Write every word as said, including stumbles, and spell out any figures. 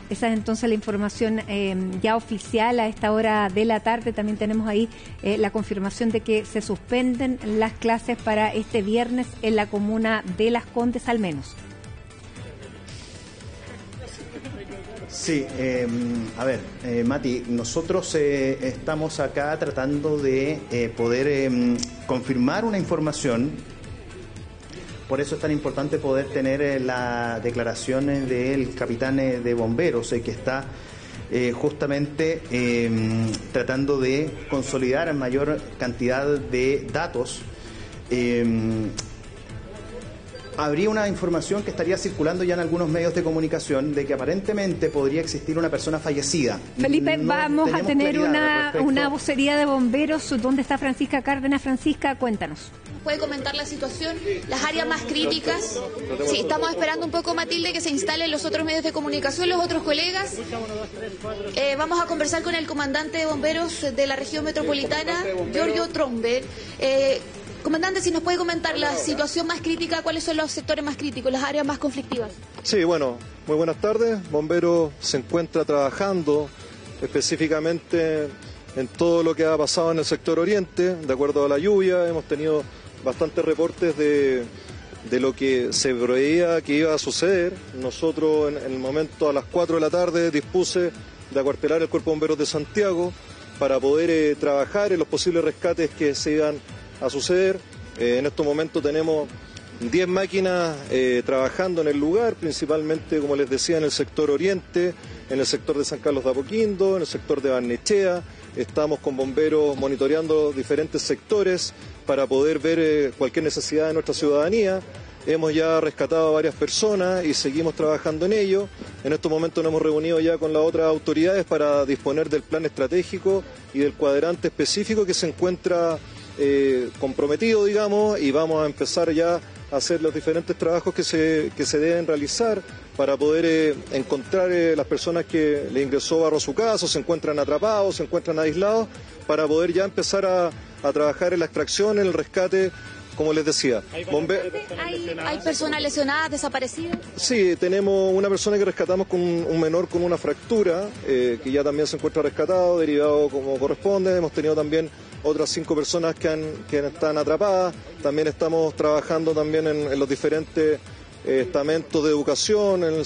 Esa es entonces la información eh, ya oficial a esta hora de la tarde. También tenemos ahí eh, la confirmación de que se suspenden las clases para este viernes en la comuna de Las Condes al menos. Sí, eh, a ver, eh, Mati, nosotros eh, estamos acá tratando de eh, poder eh, confirmar una información. Por eso es tan importante poder tener eh, las declaraciones del capitán eh, de bomberos, eh, que está eh, justamente eh, tratando de consolidar mayor cantidad de datos. Eh, Habría una información que estaría circulando ya en algunos medios de comunicación de que aparentemente podría existir una persona fallecida. Felipe, no vamos a tener una, respecto... una vocería de bomberos. ¿Dónde está Francisca Cárdenas? Francisca, cuéntanos. ¿Puede comentar la situación? Las áreas más críticas. Sí, estamos esperando un poco, Matilde, que se instalen los otros medios de comunicación, los otros colegas. Eh, vamos a conversar con el comandante de bomberos de la región metropolitana, Giorgio Trombe. Eh, Comandante, si nos puede comentar la situación más crítica, ¿cuáles son los sectores más críticos, las áreas más conflictivas? Sí, bueno, muy buenas tardes. Bomberos se encuentra trabajando específicamente en todo lo que ha pasado en el sector oriente, de acuerdo a la lluvia. Hemos tenido bastantes reportes de, de lo que se preveía que iba a suceder. Nosotros en, en el momento a las cuatro de la tarde dispuse de acuartelar el Cuerpo de Bomberos de Santiago para poder eh, trabajar en los posibles rescates que se iban a suceder. Eh, en estos momentos tenemos diez máquinas eh, trabajando en el lugar, principalmente, como les decía, en el sector oriente, en el sector de San Carlos de Apoquindo, en el sector de Barnechea. Estamos con bomberos monitoreando diferentes sectores para poder ver eh, cualquier necesidad de nuestra ciudadanía. Hemos ya rescatado a varias personas y seguimos trabajando en ello. En estos momentos nos hemos reunido ya con las otras autoridades para disponer del plan estratégico y del cuadrante específico que se encuentra Eh, comprometido, digamos, y vamos a empezar ya a hacer los diferentes trabajos que se, que se deben realizar para poder eh, encontrar eh, las personas que le ingresó barro a su casa, o se encuentran atrapados, se encuentran aislados, para poder ya empezar a, a trabajar en la extracción, en el rescate, como les decía. Bombe... ¿Hay, ¿Hay personas lesionadas, desaparecidas? Sí, tenemos una persona que rescatamos con un, un menor con una fractura, eh, que ya también se encuentra rescatado, derivado como corresponde. Hemos tenido también otras cinco personas que, han, que están atrapadas. También estamos trabajando también en, en los diferentes eh, estamentos de educación, en el